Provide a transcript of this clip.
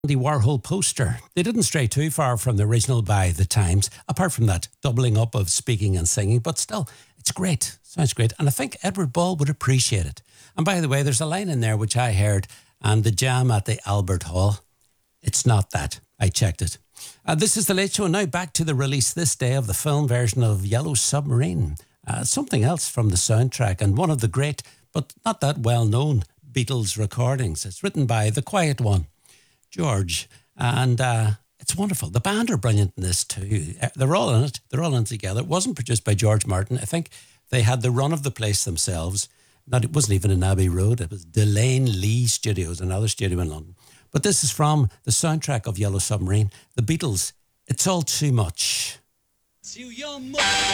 Andy Warhol poster. They didn't stray too far from the original by the Times, apart from that doubling up of speaking and singing, but still, it's great. Sounds great. And I think Edward Ball would appreciate it. And by the way, there's a line in there which I heard, and the jam at the Albert Hall. It's not that. I checked it. This is The Late Show. Now back to the release this day of the film version of Yellow Submarine. Something else from the soundtrack, and one of the great, but not that well-known Beatles recordings. It's written by the quiet one, George, and it's wonderful. The band are brilliant in this too. They're all in it. They're all in it together. It wasn't produced by George Martin. I think they had the run of the place themselves. It wasn't even in Abbey Road. It was Delane Lee Studios, another studio in London. But this is from the soundtrack of Yellow Submarine. The Beatles, It's All Too Much.